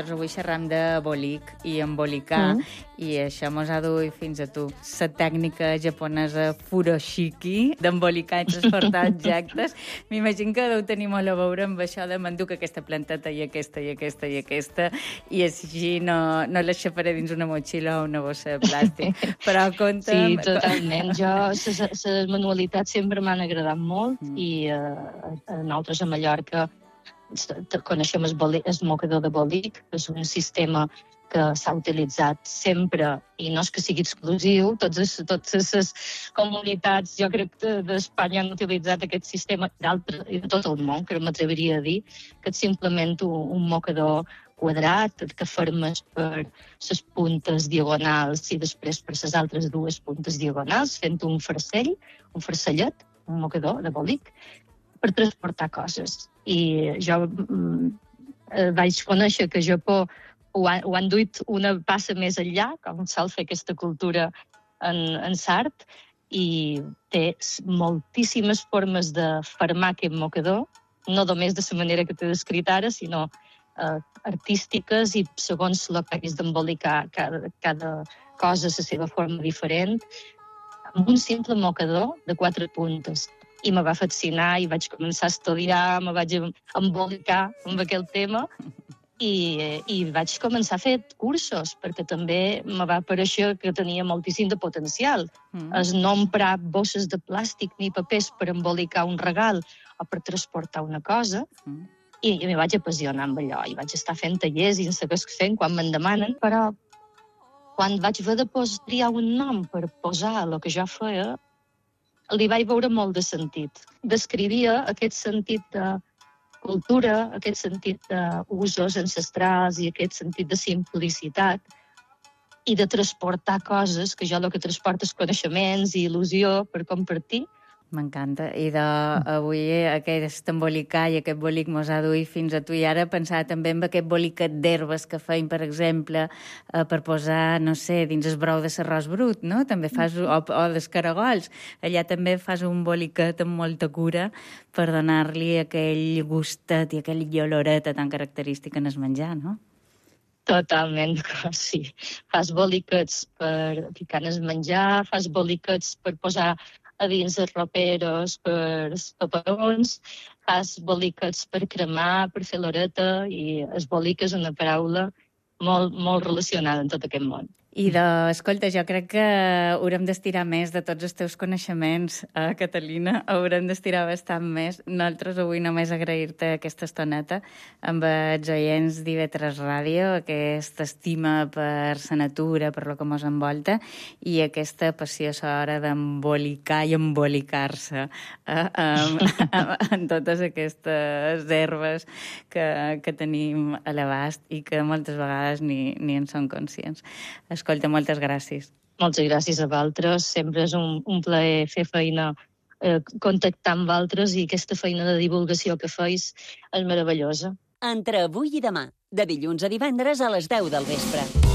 nosaltres avui xerram de bolic i embolicar, i això mos ha duit fins a tu. La tècnica japonesa furoshiki, d'embolicar i transportar objectes, m'imagino que deu tenir molt a veure amb això de m'enduc aquesta planteta i aquesta i aquesta i aquesta, i així no les xafaré dins una motxilla o una bossa de plàstic. Però Sí, compta'm... totalment. Jo, les manualitats sempre m'han agradat molt i nosaltres a Mallorca coneixem el mocador de bolic, que és un sistema que s'ha utilitzat sempre i no és que sigui exclusiu. Totes les comunitats, jo crec que d'Espanya han utilitzat aquest sistema, i de tot el món, que m'atreviria a dir, que és simplement un mocador quadrat que formes per les puntes diagonals i després per les altres dues puntes diagonals, fent un farcellet, un mocador de bolic, per transportar coses. I jo vaig conèixer que a Japó ho han duit una passa més enllà, com sol fer aquesta cultura en l'art, i té moltíssimes formes de formar aquest mocador, no només de la manera que t'he descrit ara, sinó artístiques i segons el que hagués d'embolicar cada cosa a la seva forma diferent, amb un simple mocador de 4 puntes. I me va fascinar i vaig començar a estudiar, me vaig embolicar amb aquell tema i vaig començar a fer cursos, perquè també me va aparèixer que tenia moltíssim de potencial. Es no emprar bosses de plàstic ni papers per embolicar un regal o per transportar una cosa, i me vaig apassionar amb allò, i vaig estar fent tallers i en segueix fent quan me'n demanen, però quan vaig haver de triar un nom per posar el que jo feia, li vaig veure molt de sentit. Descrivia aquest sentit de cultura, aquest sentit d'usos ancestrals i aquest sentit de simplicitat i de transportar coses, que jo el que transporto és coneixements i il·lusió per compartir. M'encanta. I avui aquest embolicar i aquest bolic mos ha duit fins a tu. I ara pensava també en aquest boliquet d'herbes que feim, per exemple, per posar, no sé, dins el brou de l'arròs brut, no? També fas, o dels caragols. Allà també fas un boliquet amb molta cura per donar-li aquell gustet i aquell oloret tan característic en el menjar, no? Totalment, sí. Fas boliquets per ficar en el menjar, fas boliquets per posar a dins els roperos, per els paperons, fas boliquets per cremar, per fer l'oreta, i el bolic és una paraula molt, molt relacionada en tot aquest món. I escolta, jo crec que haurem d'estirar més de tots els teus coneixements, Catalina, haurem d'estirar bastant més. Nosaltres avui només agrair-te aquesta estoneta amb els oients d'IV3 Ràdio, aquesta estima per la natura, per lo que mos envolta, i aquesta passió sonora d'embolicar i embolicar-se en totes aquestes herbes que tenim a l'abast i que moltes vegades ni en som conscients. Escolta, moltes gràcies. Moltes gràcies a vosaltres. Sempre és un plaer fer feina, contactar amb vosaltres, i aquesta feina de divulgació que feis és meravellosa. Entre avui i demà, de dilluns a divendres a les 10 del vespre.